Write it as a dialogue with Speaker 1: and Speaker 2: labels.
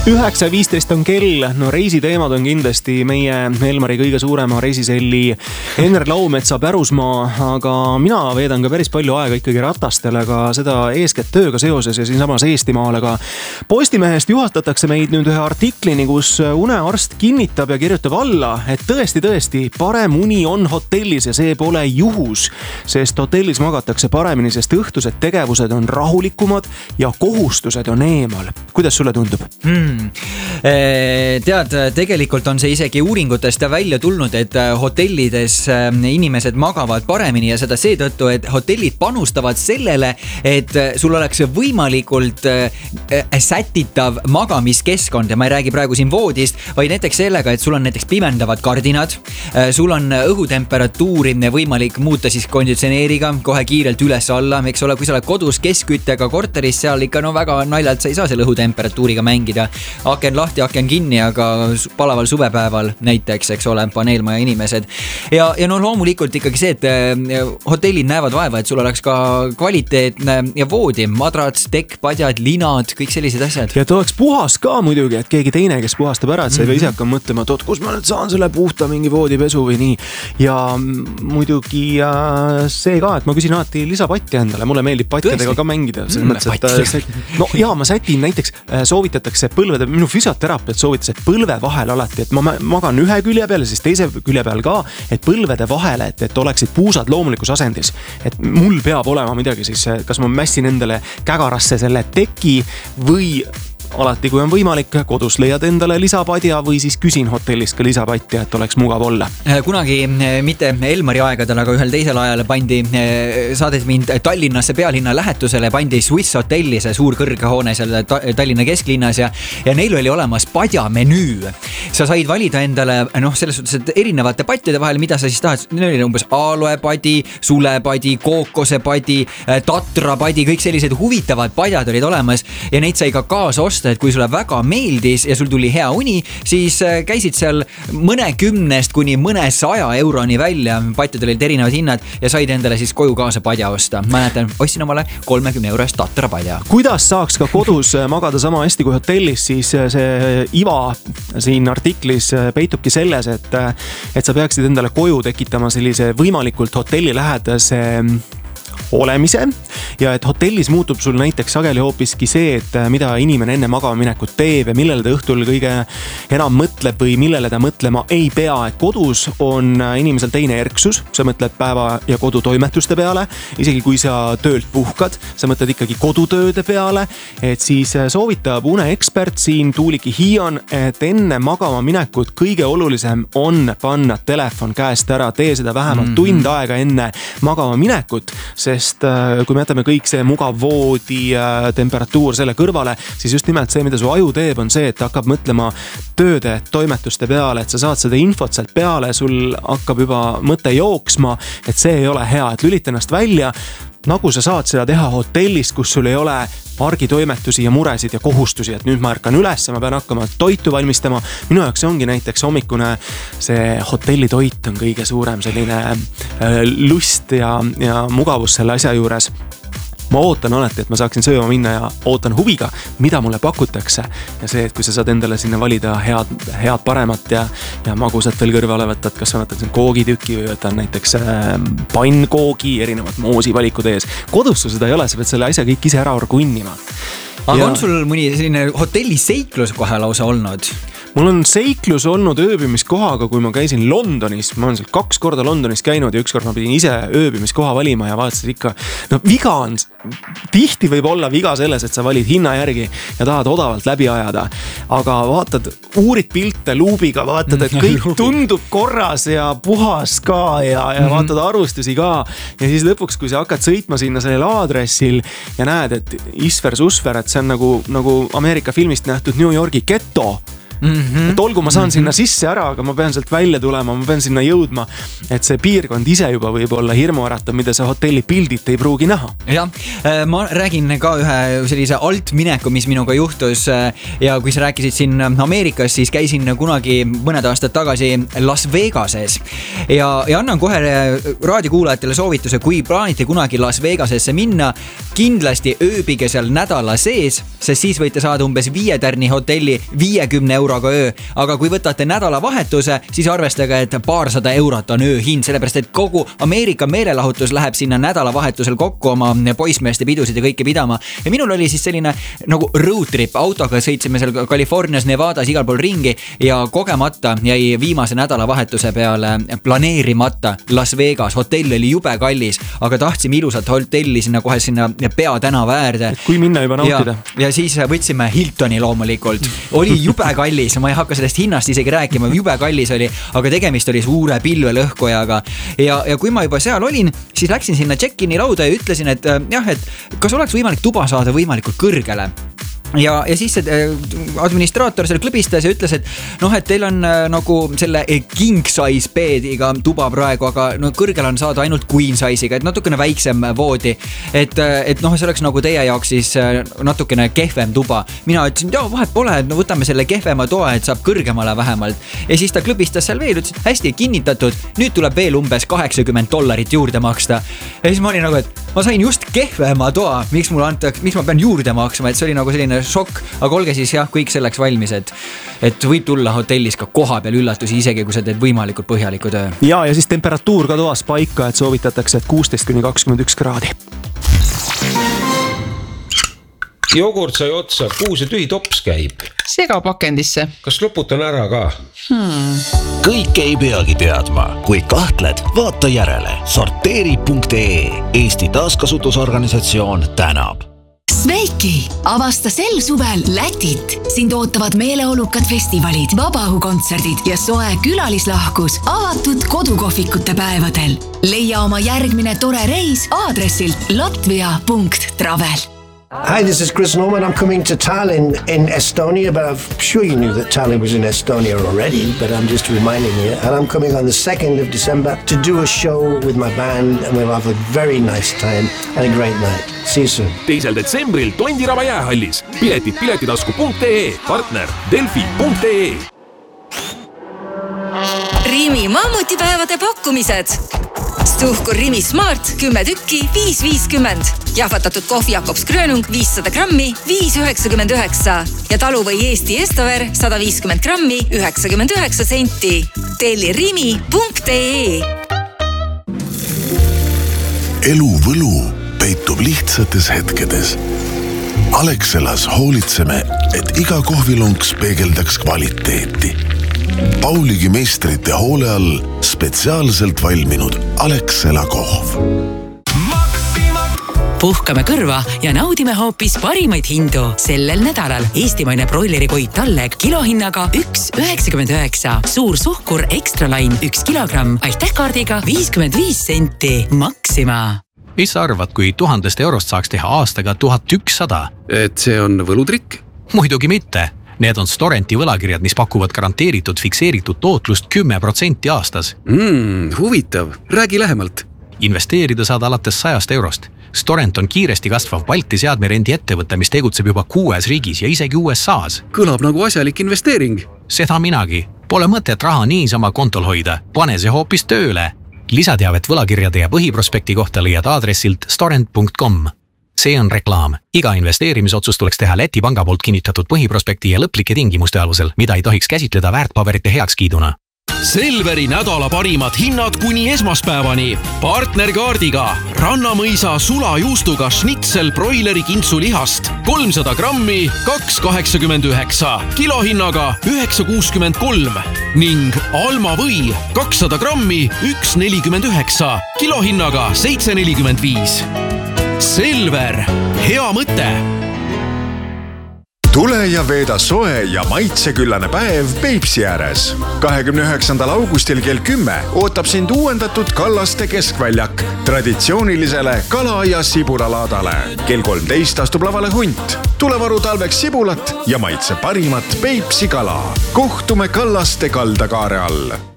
Speaker 1: 9.15 on kell, no reisiteemad on kindlasti meie Elmari kõige suurema reisiselli Enner Laumetsa pärusmaa, aga mina veedan ka päris palju aega ikkagi ratastele, ka seda eeskätt tööga seoses ja siinsamas Eestimaal, aga Postimehest juhastatakse meid nüüd ühe artiklini, kus unearst kinnitab ja kirjutab alla, et tõesti, parem uni on hotellis ja see pole juhus, sest hotellis magatakse paremini, sest õhtused tegevused on rahulikumad ja kohustused on eemal. Kuidas sulle tundub?
Speaker 2: Tead, tegelikult on see isegi uuringutest välja tulnud, et hotellides inimesed magavad paremini ja seda seetõttu, et hotellid panustavad sellele, et sul oleks võimalikult sätitav magamiskeskkond ja ma ei räägi praegu siin voodist, vaid näiteks sellega, et sul on näiteks pimendavad kardinad, sul on õhutemperatuuri võimalik muuta siis konditsioneeriga kohe kiirelt üles-alla, eks ole, kui sa oled kodus keskküttega korteris, seal ikka väga naljalt sa ei saa selle õhutemperatuuriga mängida. Aken lahti, aken kinni, aga palaval suvepäeval näiteks, eks ole, paneelmaja inimesed. Ja loomulikult ikkagi see, et hotellid näevad vaeva, et sul oleks ka kvaliteetne ja voodi, madrats, tekk, padjad, linad, kõik sellised asjad.
Speaker 1: Ja et oleks puhas ka muidugi, et keegi teine, kes puhastab ära, et sa ei või ise hakka mõtlema, et kus ma nüüd saan selle puhta mingi voodipesu või nii. Ja muidugi see ka, et ma küsin alati lisapatti endale, mulle meeldib pattidega ka mängida. No jaa, ma sätin näiteks, soovitatakse põlvede, minu füsioteraapiat soovitas, et põlve vahel alati, et ma magan ühe külje peal ja siis teise külje peal ka, et põlvede vahele, et oleksid puusad loomulikus asendis. Et mul peab olema midagi siis, kas ma mässin endale kägarasse selle teki või alati, kui on võimalik, kodus leiad endale lisapadja või siis küsin hotellist ka lisapatja, et oleks mugav olla.
Speaker 2: Kunagi mitte Elmari aegadel, aga ühel teisel ajal saadeti mind Tallinnasse pealinna lähetusele, pandi Swiss Hotelli, see suur kõrgehoone seal Tallinna kesklinnas ja neil oli olemas padjamenüü. Sa said valida endale, selles suhtes, et erinevate patjade vahel, mida sa siis tahad, neil oli umbes aloepadi, sulepadi, kookosepadi, tatrapadi, kõik sellised huvitavad padjad olid olemas ja neid sai ka kaasa osta, et kui sulle väga meeldis ja sul tuli hea uni, siis käisid seal mõnekümnest kuni mõnesaja euroni välja, patjadel olid erinevad hinnad ja said endale siis koju kaasa padja osta. Ma näetan, ostsin omale 30 eurost tatrapadja.
Speaker 1: Kuidas saaks ka kodus magada sama hästi kui hotellis, siis see iva siin artiklis peitubki selles, et sa peaksid endale koju tekitama sellise võimalikult hotelli lähedase olemise ja et hotellis muutub sul näiteks sageli hoopiski see, et mida inimene enne magama minekut teeb ja millele ta õhtul kõige enam mõtleb või millele ta mõtlema ei pea, et kodus on inimesel teine erksus, sa mõtled päeva ja kodutoimetuste peale, isegi kui sa töölt puhkad, sa mõtled ikkagi kodutööde peale, et siis soovitab uneekspert siin Tuuliki Hiion, et enne magama minekut kõige olulisem on panna telefon käest ära, tee seda vähemalt tund aega enne magama minekut, sest kui me jätame kõik see mugav voodi, temperatuur selle kõrvale, siis just nimelt see, mida su aju teeb, on see, et hakkab mõtlema tööde, toimetuste peale, et sa saad seda infot sealt peale, sul hakkab juba mõte jooksma, et see ei ole hea, et lülita ennast välja, nagu sa saad seda teha hotellist, kus sul ei ole argitoimetusi ja muresid ja kohustusi, et nüüd ma ärkan üles, ma pean hakkama toitu valmistama. Minu jaoks see ongi näiteks hommikune, see hotellitoit on kõige suurem selline lust ja mugavus selle asja juures. Ma ootan alati, et ma saaksin sööma minna ja ootan huviga, mida mulle pakutakse. Ja see, et kui sa saad endale sinna valida head paremat ja magusat veel kõrvale võtad, kas sa võtad koogitüki või võtad näiteks pannkoogi, erinevad moosivalikud ees. Kodus sul seda ei ole, sa pead selle asja kõik ise ära orgunnima.
Speaker 2: Aga on sul mõni selline hotelli seiklus kohe lausa olnud?
Speaker 1: Mul on seiklus olnud ööbimiskohaga, kui ma käisin Londonis. Ma olen seal 2 korda Londonis käinud ja 1 kord ma pidin ise ööbimiskoha valima ja vaatasid ikka, viga on, tihti võib olla viga selles, et sa valid hinna järgi ja tahad odavalt läbi ajada. Aga vaatad, uurid pilte luubiga, vaatad, et kõik tundub korras ja puhas ka ja vaatad arvustusi ka. Ja siis lõpuks, kui sa hakkad sõitma sinna sellel aadressil ja näed, et isver susver, et see on nagu Ameerika filmist nähtud New Yorgi geto, et olgu ma saan sinna sisse ära, aga ma pean sealt välja tulema, ma pean sinna jõudma, et see piirkond ise juba võib olla hirmuäratav, mida see hotelli pildit ei pruugi näha.
Speaker 2: Jah, ma räägin ka ühe sellise altmineku, mis minuga juhtus ja kui sa rääkisid siin Ameerikas, siis käisin kunagi mõned aastad tagasi Las Vegases ja annan kohe raadiokuulajatele soovituse, kui plaanite kunagi Las Vegasesse minna, kindlasti ööbige seal nädala sees, sest siis võite saada umbes 5 tärni hotelli 50 euroga öö, aga kui võtate nädalavahetuse, siis arvestage, et paarsada eurot on ööhind, sellepärast et kogu Ameerika meelelahutus läheb sinna nädalavahetusel kokku oma poismeeste pidusid ja kõike pidama. Ja minul oli siis selline nagu road trip, autoga sõitsime seal Californias, Nevadas igal pool ringi ja kogemata jäi viimase nädalavahetuse peale planeerimata Las Vegas. Hotell oli jube kallis, aga tahtsime ilusat hotelli sinna kohe sinna peatänava äärde.
Speaker 1: Kui minna juba nautida.
Speaker 2: Ja siis võtsime Hiltoni loomulikult. Oli jube kallis, ma ei hakka sellest hinnast isegi rääkima, jube kallis oli, aga tegemist oli suure pilvelõhkujaga. Ja kui ma juba seal olin, siis läksin sinna check-in'i lauda ja ütlesin, et jah, et kas oleks võimalik tuba saada võimalikult kõrgele. Ja siis administraator seal klõbistas ja ütles, et et teil on nagu selle king size bediga tuba praegu, aga kõrgel on saada ainult queen size'iga, et natukene väiksem voodi. Et see oleks nagu teie jaoks siis natukene kehvem tuba. Mina ütlesin, vahet pole, et võtame selle kehvema toa, et saab kõrgemale vähemalt. Ja siis ta klõbistas seal veel, ütles, hästi kinnitatud, nüüd tuleb veel umbes $80 juurde maksta. Ja siis ma olin nagu, et ma sain just kehvema toa, miks ma pean juurde maksma, et see oli nagu selline šokk, aga olge siis kõik selleks valmis, et võib tulla hotellis ka koha peal üllatusi, isegi kui sa teed võimalikult põhjaliku töö.
Speaker 1: Ja siis temperatuur ka toas paika, et soovitatakse, et 16-21 kraadi.
Speaker 3: Jogurt sai otsa, kuhu see tühi tops käib?
Speaker 4: Sega pakendisse.
Speaker 3: Kas loputan ära ka?
Speaker 5: Kõik ei peagi teadma. Kui kahtled, vaata järele. Sorteeri.ee Eesti taaskasutusorganisatsioon tänab.
Speaker 6: Sveiki! Avasta sel suvel Lätit. Sind ootavad meeleolukad festivalid, vabaõhukontserdid ja soe külalislahkus avatud kodukohvikute päevadel. Leia oma järgmine tore reis aadressilt latvia.travel.
Speaker 7: Hi, this is Chris Norman. I'm coming to Tallinn in Estonia, but I'm sure you knew that Tallinn was in Estonia already, but I'm just reminding you. And I'm coming on the 2nd of December to do a show with my band, and we'll have a very nice time and a great night. See you soon.
Speaker 8: 2. detsembril Tondiraba jäähallis. Piletid piletitasku.ee, partner Delfi.ee.
Speaker 9: Rimi mammutipäevade pakkumised. Suhkur Rimi Smart 10 tükki 5,50. Jahvatatud kohvi Jakobs Grönung 500 grammi 5,99. Ja taluvõi Eesti Estover 150 grammi 99 senti. Telli rimi.ee.
Speaker 10: Elu võlu peitub lihtsates hetkedes. Alexelas hoolitseme, et iga kohvilunks peegeldaks kvaliteeti. Pauligi meistrite hoole all spetsiaalselt valminud Alexela kohv.
Speaker 11: Puhkame kõrva ja naudime hoopis parimaid hindu. Sellel nädalal eestimaine broilerikoid Talleg kilohinnaga 1,99. Suur suhkur Extra Line 1 kilogramm, aitähkaardiga 55 senti. Maxima.
Speaker 12: Mis sa arvad, kui 1000 eurost saaks teha aastaga 1100?
Speaker 13: Et see on võlutrikk?
Speaker 12: Muidugi mitte. Need on Storenti võlakirjad, mis pakuvad garanteeritud fikseeritud tootlust 10% aastas.
Speaker 13: Huvitav. Räägi lähemalt.
Speaker 12: Investeerida saad alates 100 eurost. Storent on kiiresti kasvav Balti seadmerendi ettevõte, mis tegutseb juba 6 riigis ja isegi USA's.
Speaker 13: Kõlab nagu asjalik investeering.
Speaker 12: Seda minagi. Pole mõtet raha niisama kontol hoida. Pane see hoopis tööle. Lisateavet võlakirjade ja põhiprospekti kohta leiad aadressilt storent.com. See on reklaam. Iga investeerimisotsus tuleks teha Läti panga poolt kinnitatud põhiprospekti ja lõplike tingimuste alusel, mida ei tohiks käsitleda väärtpaberite heakskiiduna.
Speaker 14: Selveri nädala parimad hinnad kuni esmaspäevani. Partnerkaardiga Rannamõisa sulajuustuga schnitzel broileri kintsulihast 300 grammi 2,89, kilohinnaga 9,63 ning Alma või 200 grammi 1,49, kilohinnaga 7,45. Selver, hea mõte!
Speaker 4: Tule ja veeda soe ja maitseküllane päev Peipsi ääres. 29. augustil kell 10 ootab sind uuendatud Kallaste keskväljak traditsioonilisele kala- ja sibulalaadale. Kell 13 astub lavale hunt. Tule varu talveks sibulat ja maitse parimat Peipsi kala. Kohtume Kallaste kaldakaare all.